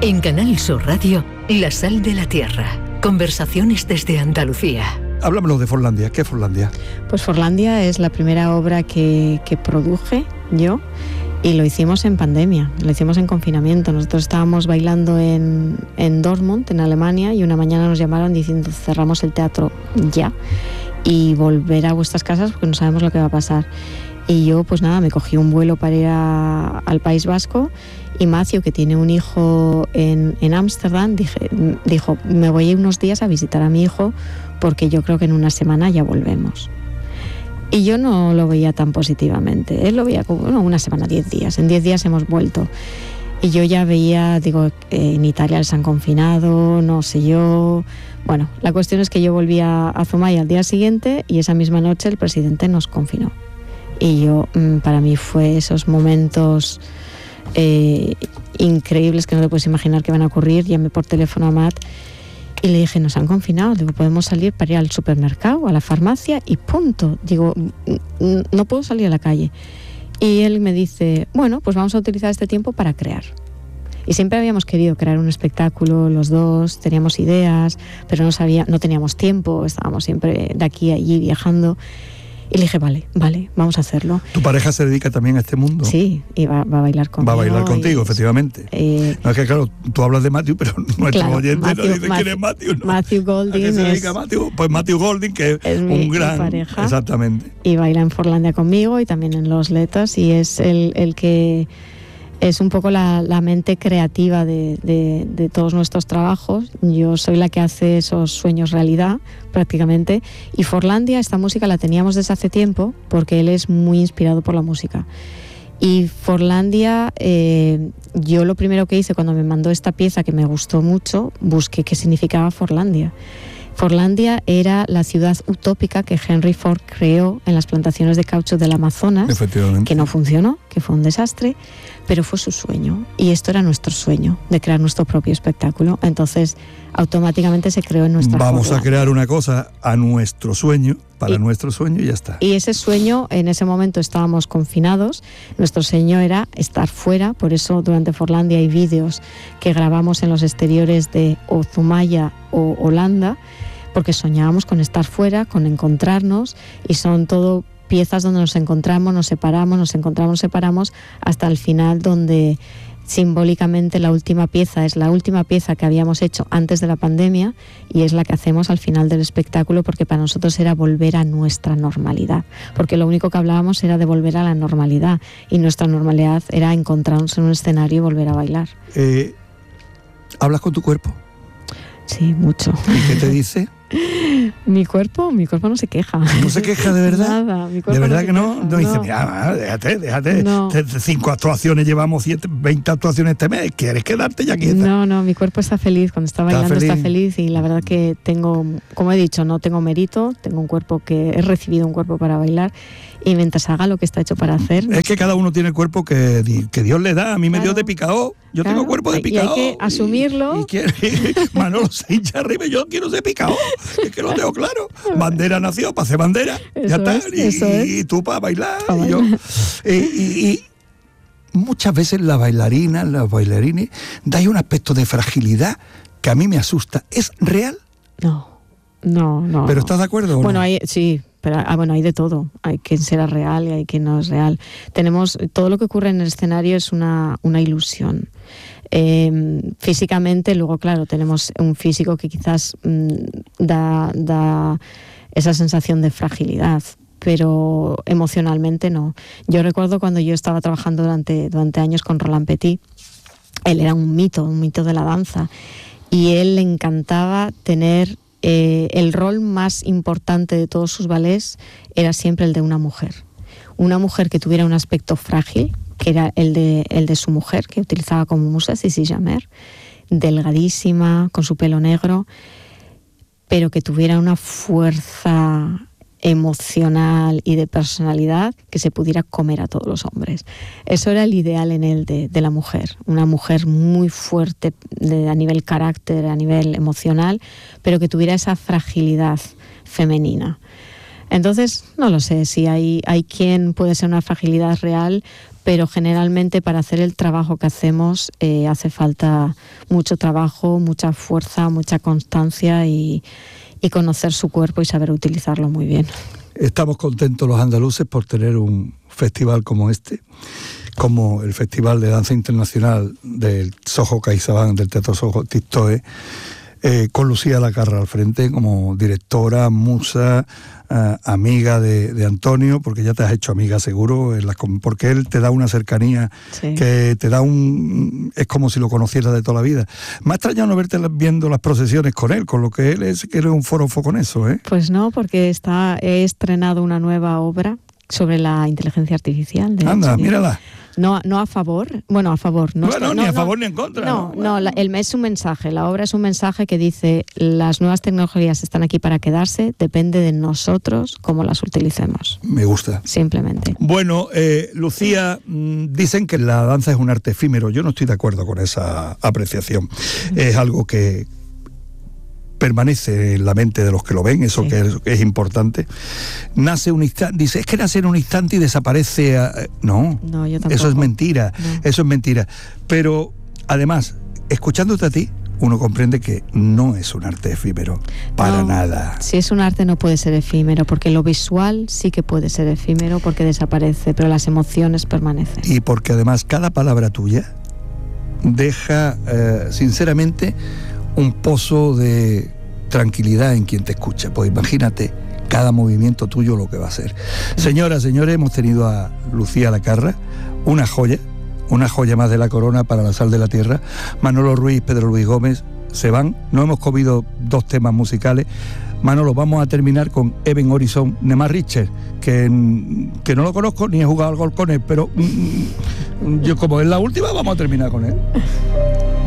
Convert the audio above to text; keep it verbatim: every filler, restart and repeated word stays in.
En Canal Sur Radio, La Sal de la Tierra. Conversaciones desde Andalucía. Háblamelo de Forlandia. ¿Qué es Forlandia? Pues Forlandia es la primera obra que, que produje yo, y lo hicimos en pandemia, lo hicimos en confinamiento. Nosotros estábamos bailando en, en Dortmund, en Alemania, y una mañana nos llamaron diciendo: cerramos el teatro ya y volver a vuestras casas porque no sabemos lo que va a pasar. Y yo, pues nada, me cogí un vuelo para ir a, al País Vasco, y Matthew, que tiene un hijo en Ámsterdam, dijo: me voy a ir unos días a visitar a mi hijo porque yo creo que en una semana ya volvemos. Y yo no lo veía tan positivamente. Él lo veía como, bueno, una semana, diez días. En diez días hemos vuelto. Y yo ya veía, digo, eh, en Italia les han confinado, no sé yo. Bueno, la cuestión es que yo volví a, a Zumaya al día siguiente, y esa misma noche el presidente nos confinó. Y yo, para mí fue esos momentos eh, increíbles que no te puedes imaginar que van a ocurrir. Llamé por teléfono a Matt y le dije: nos han confinado, digo, podemos salir para ir al supermercado, a la farmacia y punto. Digo, no puedo salir a la calle. Y él me dice: bueno, pues vamos a utilizar este tiempo para crear. Y siempre habíamos querido crear un espectáculo, los dos, teníamos ideas, pero no sabía, no teníamos tiempo, estábamos siempre de aquí a allí viajando. Y le dije: vale, vale, vamos a hacerlo. ¿Tu pareja se dedica también a este mundo? Sí, y va, va a bailar conmigo. Va a bailar contigo, y, efectivamente. Eh, no, es que claro, tú hablas de Matthew, pero nuestro claro, oyente Matthew, no dice Matthew, quién es Matthew. ¿No? Matthew Golding. ¿A qué se es, dedica Matthew? Pues Matthew Golding, que es, es un mi, gran... Mi pareja. Exactamente. Y baila en Forlandia conmigo y también en Los Letas, y es el, el que... es un poco la, la mente creativa de, de, de todos nuestros trabajos. Yo soy la que hace esos sueños realidad, prácticamente. Y Forlandia, esta música la teníamos desde hace tiempo, porque él es muy inspirado por la música. Y Forlandia, eh, yo lo primero que hice cuando me mandó esta pieza, que me gustó mucho, busqué qué significaba Forlandia. Forlandia era la ciudad utópica que Henry Ford creó en las plantaciones de caucho del Amazonas, que no funcionó, que fue un desastre, pero fue su sueño, y esto era nuestro sueño, de crear nuestro propio espectáculo. Entonces automáticamente se creó en nuestra Vamos Forlandia. a crear una cosa a nuestro sueño, para y, nuestro sueño, y ya está. Y ese sueño, en ese momento estábamos confinados, nuestro sueño era estar fuera, por eso durante Forlandia hay vídeos que grabamos en los exteriores de o Zumaya o Holanda, porque soñábamos con estar fuera, con encontrarnos, y son todo piezas donde nos encontramos, nos separamos, nos encontramos, nos separamos, hasta el final, donde simbólicamente la última pieza es la última pieza que habíamos hecho antes de la pandemia, y es la que hacemos al final del espectáculo, porque para nosotros era volver a nuestra normalidad, porque lo único que hablábamos era de volver a la normalidad, y nuestra normalidad era encontrarnos en un escenario y volver a bailar. Eh, ¿Hablas con tu cuerpo? Sí, mucho. ¿Y qué te dice? Mi cuerpo, mi cuerpo no se queja. ¿No se queja de verdad? Nada, mi cuerpo ¿De verdad no que no? Queja, no dice, no. mira, déjate, déjate. No. Cinco actuaciones llevamos, siete, veinte actuaciones este mes. ¿Quieres quedarte ya quieta? No, no, mi cuerpo está feliz. Cuando está bailando está feliz. está feliz. Y la verdad que tengo, como he dicho, no tengo mérito. Tengo un cuerpo que he recibido un cuerpo para bailar. Y mientras haga lo que está hecho para hacer... Es que cada uno tiene el cuerpo que, que Dios le da. A mí me claro. dio de picao. Yo claro. tengo cuerpo de picao. Y hay que asumirlo. Y, y quiere, Manolo se hincha arriba y yo quiero ser picao. Es que lo tengo claro. Bandera nació para hacer bandera. Eso ya está. Es, y, eso es. y tú para bailar. Pa y yo. y, y, y muchas veces las bailarinas, los bailarines, dais un aspecto de fragilidad que a mí me asusta. ¿Es real? No, no, no. ¿Pero no. estás de acuerdo o Bueno, no? hay, sí. Pero ah, bueno, hay de todo. Hay quien será real y hay quien no es real. Tenemos todo lo que ocurre en el escenario es una, una ilusión. Eh, físicamente, luego, claro, tenemos un físico que quizás mmm, da, da esa sensación de fragilidad, pero emocionalmente no. Yo recuerdo cuando yo estaba trabajando durante, durante años con Roland Petit, él era un mito, un mito de la danza, y él le encantaba tener... Eh, el rol más importante de todos sus ballets era siempre el de una mujer. Una mujer que tuviera un aspecto frágil, que era el de, el de su mujer, que utilizaba como musa, Sissi Jamer, delgadísima, con su pelo negro, pero que tuviera una fuerza emocional y de personalidad que se pudiera comer a todos los hombres. Eso era el ideal en él de, de la mujer, una mujer muy fuerte de, a nivel carácter, a nivel emocional, pero que tuviera esa fragilidad femenina. Entonces, no lo sé, si hay, hay quien puede ser una fragilidad real, pero generalmente para hacer el trabajo que hacemos eh, hace falta mucho trabajo, mucha fuerza, mucha constancia y, y conocer su cuerpo y saber utilizarlo muy bien. Estamos contentos los andaluces por tener un festival como este, como el Festival de Danza Internacional del Soho CaixaBank, del Teatro Soho Tistoe, eh, con Lucía Lacarra al frente como directora, musa, eh, amiga de, de Antonio, porque ya te has hecho amiga seguro, en la, porque él te da una cercanía, sí, que te da un... es como si lo conocieras de toda la vida. Me ha extrañado no verte viendo las procesiones con él, con lo que él es, que eres un forofo con eso, ¿eh? Pues no, porque está, he estrenado una nueva obra sobre la inteligencia artificial. De Anda, hecho, mírala. No, no a favor, bueno, a favor. No, bueno, está, ni no, a no, favor ni en contra. No, no, no la, el, es un mensaje, la obra es un mensaje que dice las nuevas tecnologías están aquí para quedarse, depende de nosotros cómo las utilicemos. Me gusta. Simplemente. Bueno, eh, Lucía, dicen que la danza es un arte efímero. Yo no estoy de acuerdo con esa apreciación. Mm. Es algo que permanece en la mente de los que lo ven, eso sí, que es, es importante. Nace un instante, dice, es que nace en un instante y desaparece. A... No, no, yo tampoco. Eso es mentira, no. eso es mentira. Pero además, escuchándote a ti, uno comprende que no es un arte efímero, para no, nada. Si es un arte no puede ser efímero, porque lo visual sí que puede ser efímero porque desaparece, pero las emociones permanecen. Y porque además cada palabra tuya deja, eh, sinceramente, un pozo de tranquilidad en quien te escucha. Pues imagínate cada movimiento tuyo lo que va a ser. Señoras, señores, hemos tenido a Lucía Lacarra, una joya, una joya más de la corona para la sal de la tierra. Manolo Ruiz, Pedro Luis Gómez se van. No hemos comido dos temas musicales. Manolo, vamos a terminar con Even Horizon Nemar Richter, que, que no lo conozco ni he jugado al gol con él, pero mm, yo como es la última, vamos a terminar con él.